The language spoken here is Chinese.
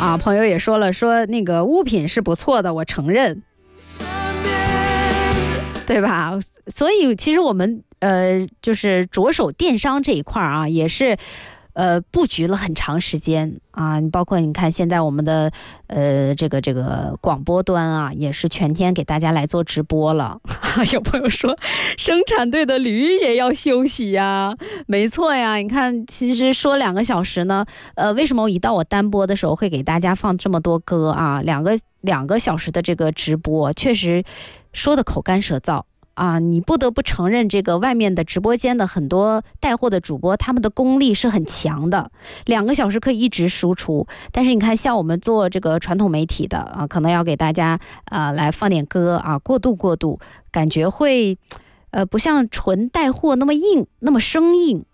啊，朋友也说了，说那个物品是不错的，我承认，对吧？所以其实我们就是着手电商这一块啊，也是布局了很长时间啊。包括你看现在我们的这个广播端啊，也是全天给大家来做直播了。有朋友说生产队的驴也要休息呀，没错呀。你看其实说2个小时呢，为什么一到我单播的时候会给大家放这么多歌啊？两个小时的这个直播确实说的口干舌燥啊，你不得不承认，这个外面的直播间的很多带货的主播，他们的功力是很强的，2个小时可以一直输出。但是你看，像我们做这个传统媒体的啊，可能要给大家来放点歌啊，过渡，感觉会不像纯带货那么硬，那么生硬